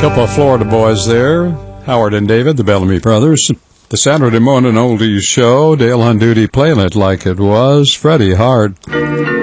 Couple of Florida boys there, Howard and David, the Bellamy Brothers. The Saturday morning oldies show, Dale on duty playing it like it was Freddie Hart.